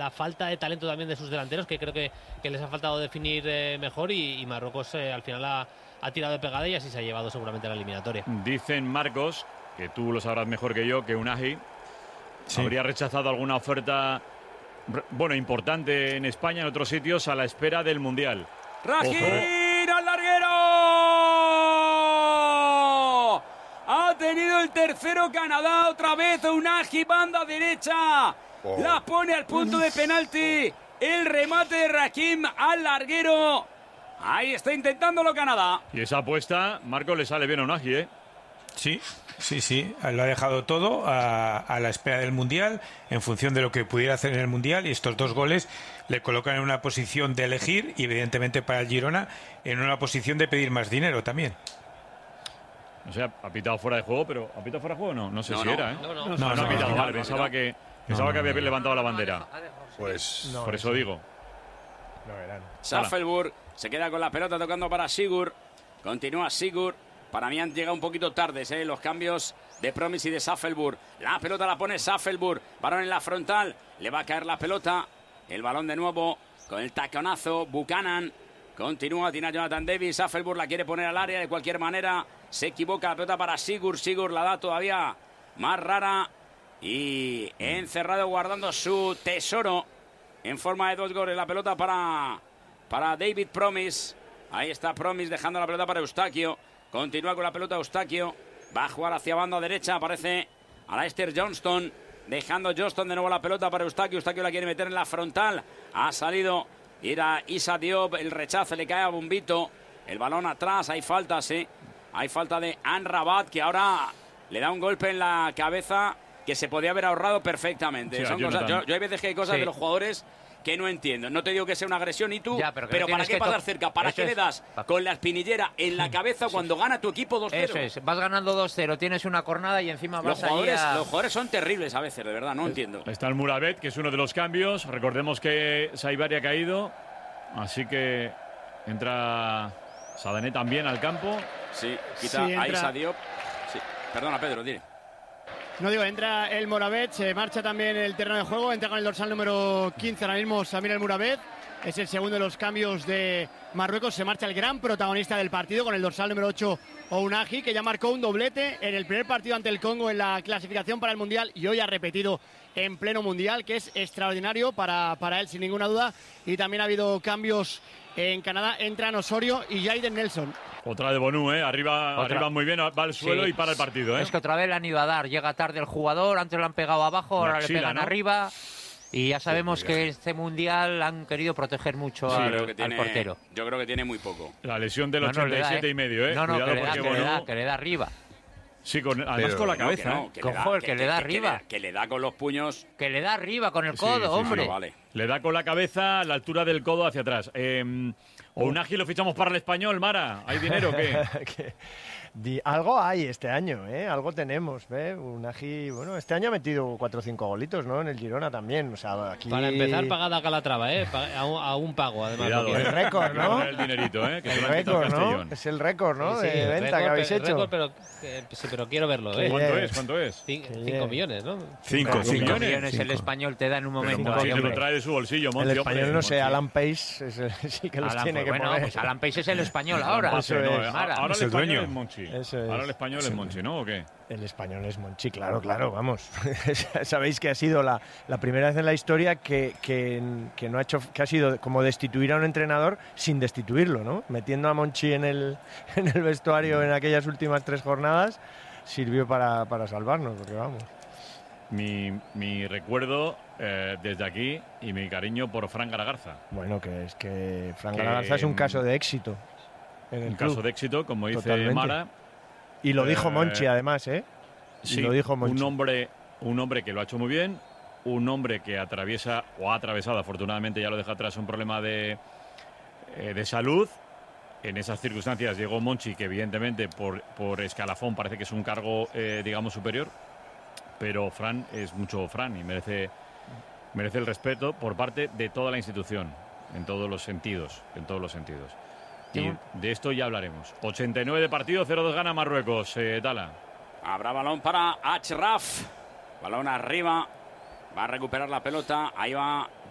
la falta de talento también de sus delanteros, que creo que les ha faltado definir mejor, y Marruecos al final ha tirado de pegada y así se ha llevado seguramente la eliminatoria. Dicen, Marcos, que tú lo sabrás mejor que yo, que Unai habría rechazado alguna oferta importante en España, en otros sitios, a la espera del Mundial. ¡Rajín al larguero! Ha tenido el tercero Canadá, otra vez Unai, banda derecha. La pone al punto de penalti. El remate de Rakim al larguero. Ahí está intentándolo Canadá. Y esa apuesta, Marcos, le sale bien a Unai, ¿eh? Sí, lo ha dejado todo a la espera del Mundial, en función de lo que pudiera hacer en el Mundial, y estos 2 goles le colocan en una posición de elegir, y evidentemente para el Girona en una posición de pedir más dinero también. O sea, ha pitado fuera de juego, pero ¿ha pitado fuera de juego? No sé si era, ¿eh? No ha pitado, vale, pensaba que había levantado la bandera. Pues por eso digo. No eran. Saffelburg se queda con la pelota tocando para Sigur. Continúa Sigur. Para mí han llegado un poquito tardes los cambios de Promise y de Saffelburg. La pelota la pone Saffelburg. Balón en la frontal. Le va a caer la pelota. El balón de nuevo con el taconazo. Buchanan continúa. Tiene a Jonathan Davis. Saffelburg la quiere poner al área de cualquier manera. Se equivoca. La pelota para Sigur. Sigur la da todavía más rara. Y encerrado guardando su tesoro en forma de 2 goles. La pelota para David Promise. Ahí está Promise dejando la pelota para Eustaquio. Continúa con la pelota Eustaquio. Va a jugar hacia banda derecha. Aparece Alastair Johnston. Dejando Johnston de nuevo la pelota para Eustaquio. Eustaquio la quiere meter en la frontal. Ha salido. Era Issa Diop. El rechazo le cae a Bumbito. El balón atrás. Hay falta, sí. Hay falta de Amrabat, que ahora le da un golpe en la cabeza que se podía haber ahorrado perfectamente. Sí, Son cosas, yo hay veces que hay cosas de los jugadores que no entiendo. No te digo que sea una agresión, y tú, ya, pero ¿para qué pasar cerca? ¿Para qué le das con la espinillera en la cabeza cuando gana tu equipo 2-0? Eso es, vas ganando 2-0, tienes una cornada y encima vas los jugadores son terribles a veces, de verdad, no entiendo. Está el Muravet, que es uno de los cambios. Recordemos que Saibari ha caído, así que entra Sadané también al campo. Sí, quita a Issa Diop. Sí. Perdona, Pedro, dile. No digo, entra el Moravet, se marcha también el terreno de juego, entra con el dorsal número 15 ahora mismo Samir el Moravet, es el segundo de los cambios de Marruecos, se marcha el gran protagonista del partido con el dorsal número 8 Ounahi, que ya marcó un doblete en el primer partido ante el Congo en la clasificación para el Mundial y hoy ha repetido en pleno Mundial, que es extraordinario para él sin ninguna duda. Y también ha habido cambios en Canadá, entran Osorio y Jayden Nelson. Otra de Bonu, arriba muy bien, va al suelo y para el partido. Es que otra vez le han ido a dar, llega tarde el jugador, antes lo han pegado abajo, ahora le pegan arriba. Y ya sabemos que este Mundial han querido proteger mucho al portero. Yo creo que tiene muy poco. La lesión del 87 y medio, ¿eh? No, que le da arriba. Sí, además con la cabeza. Que le da arriba. Que le da con los puños. Que le da arriba con el codo, hombre. Vale. Le da con la cabeza a la altura del codo hacia atrás. Ounahi lo fichamos para el Español, Mara. ¿Hay dinero o qué? Algo hay este año, algo tenemos. Ounahi, bueno, este año ha metido 4 o 5 golitos, ¿no? En el Girona también. O sea, aquí... Para empezar, pagada Calatrava, a un pago, además. Cuidado, el récord, ¿no? El dinerito, que el récord, ¿no? Es el récord, ¿no? Sí, de venta récord, que habéis hecho. Pero quiero verlo, ¿Cuánto es? 5 millones, ¿no? 5 millones el Español te da en un momento. Se lo trae de su bolsillo, Monchi. El Español, no sé, Alan Pace sí que los tiene que poner. Pues Alan Pace es el Español ahora. Ahora es el dueño. Es Monchi. Ahora el Español es Monchi, ¿no? ¿O qué? El Español es Monchi, claro, vamos. Sabéis que ha sido la primera vez en la historia que no ha hecho, que ha sido como destituir a un entrenador sin destituirlo, ¿no? Metiendo a Monchi en el vestuario en aquellas últimas 3 jornadas sirvió para salvarnos, porque vamos. Mi recuerdo desde aquí y mi cariño por Fran Garagarza. Bueno, que Fran Garagarza es un caso de éxito. Un caso de éxito, como dice totalmente. Mara. Y lo dijo Monchi, además, Sí, lo dijo Monchi. Un hombre que lo ha hecho muy bien, un hombre que atraviesa, o ha atravesado, afortunadamente ya lo deja atrás, un problema de salud. En esas circunstancias llegó Monchi, que evidentemente por escalafón parece que es un cargo, digamos, superior. Pero Fran es mucho Fran y merece el respeto por parte de toda la institución, en todos los sentidos. Y de esto ya hablaremos. 89 de partido, 0-2 gana Marruecos. Tala. Habrá balón para Achraf. Balón arriba. Va a recuperar la pelota. Ahí va